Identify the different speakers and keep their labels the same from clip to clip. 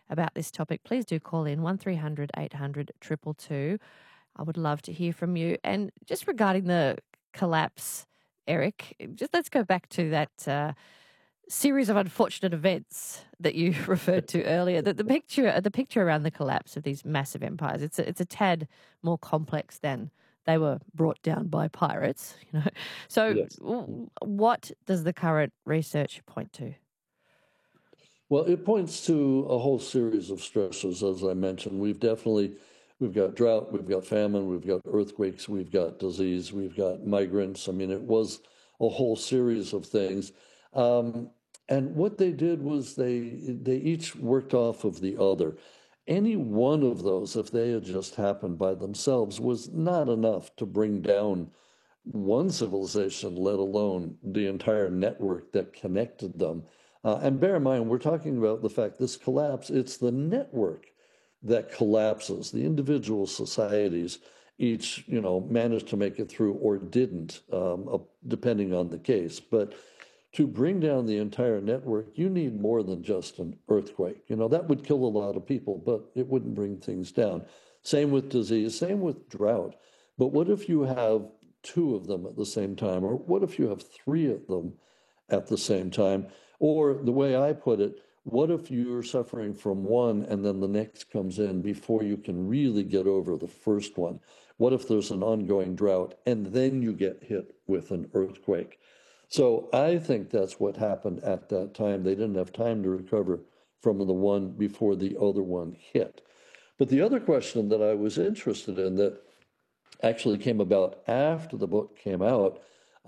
Speaker 1: about this topic, please do call in 1300 800 222. I would love to hear from you. And just regarding the collapse, Eric, just let's go back to that series of unfortunate events that you referred to earlier. The picture around the collapse of these massive empires, it's a tad more complex than they were brought down by pirates. So
Speaker 2: Yes.
Speaker 1: what does the current research point to?
Speaker 2: Well, it points to a whole series of stresses, as I mentioned. We've got drought, we've got famine, we've got earthquakes, we've got disease, we've got migrants. I mean, it was a whole series of things. And what they did was they each worked off of the other. Any one of those, if they had just happened by themselves, was not enough to bring down one civilization, let alone the entire network that connected them. And bear in mind, we're talking about the fact this collapse, it's the network that collapses. The individual societies each, managed to make it through or didn't, depending on the case. But to bring down the entire network, you need more than just an earthquake. That would kill a lot of people, but it wouldn't bring things down. Same with disease, same with drought. But what if you have two of them at the same time? Or what if you have three of them at the same time? Or the way I put it, what if you're suffering from one and then the next comes in before you can really get over the first one? What if there's an ongoing drought and then you get hit with an earthquake? So I think that's what happened at that time. They didn't have time to recover from the one before the other one hit. But the other question that I was interested in that actually came about after the book came out,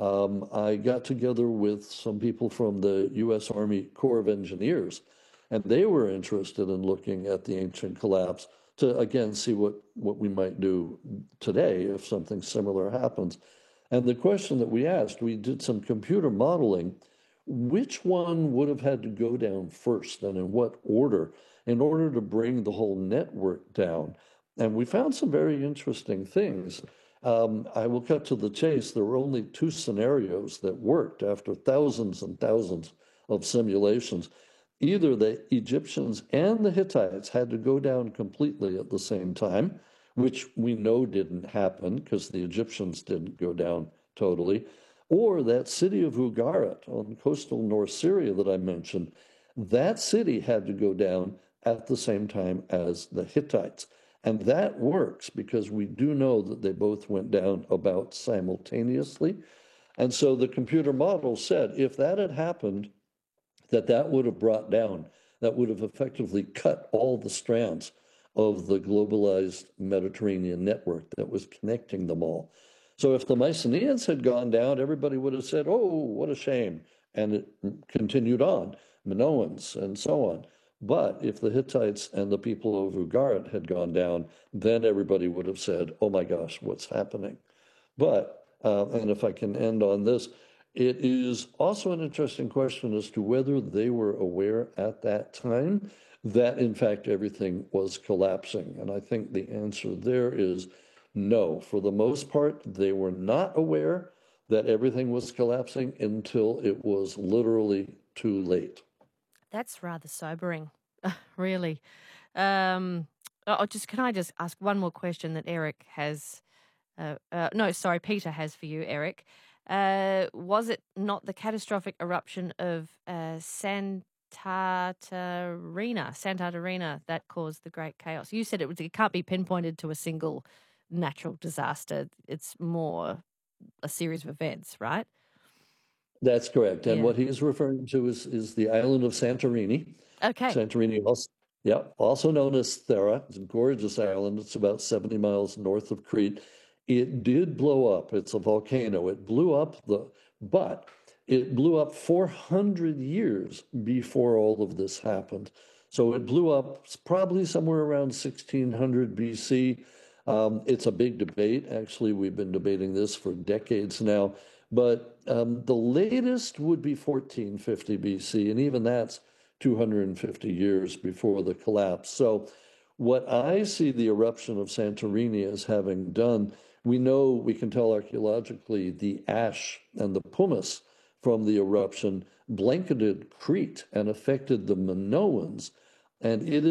Speaker 2: I got together with some people from the U.S. Army Corps of Engineers, and they were interested in looking at the ancient collapse to, again, see what we might do today if something similar happens. And the question that we asked, we did some computer modeling, which one would have had to go down first and in what order in order to bring the whole network down? And we found some very interesting things. I will cut to the chase. There were only two scenarios that worked after thousands and thousands of simulations. Either the Egyptians and the Hittites had to go down completely at the same time, which we know didn't happen because the Egyptians didn't go down totally, or that city of Ugarit on coastal North Syria that I mentioned, that city had to go down at the same time as the Hittites. And that works because we do know that they both went down about simultaneously. And so the computer model said if that had happened, that would have brought down, that would have effectively cut all the strands of the globalized Mediterranean network that was connecting them all. So if the Mycenaeans had gone down, everybody would have said, oh, what a shame. And it continued on, Minoans and so on. But if the Hittites and the people of Ugarit had gone down, then everybody would have said, oh my gosh, what's happening? But, and if I can end on this, it is also an interesting question as to whether they were aware at that time that, in fact, everything was collapsing. And I think the answer there is no. For the most part, they were not aware that everything was collapsing until it was literally too late.
Speaker 1: That's rather sobering, really. Can I just ask one more question that Eric has? Peter has for you, Eric. Was it not the catastrophic eruption of Santa Catarina that caused the great chaos? You said it can't be pinpointed to a single natural disaster. It's more a series of events, right?
Speaker 2: That's correct. And what he's referring to is the island of Santorini.
Speaker 1: Okay.
Speaker 2: Santorini, also known as Thera. It's a gorgeous island. It's about 70 miles north of Crete. It did blow up. It's a volcano. It blew up but it blew up 400 years before all of this happened. So it blew up probably somewhere around 1600 BC. It's a big debate. Actually, we've been debating this for decades now. But the latest would be 1450 BC, and even that's 250 years before the collapse. So what I see the eruption of Santorini as having done, we can tell archaeologically the ash and the pumice from the eruption blanketed Crete and affected the Minoans. And it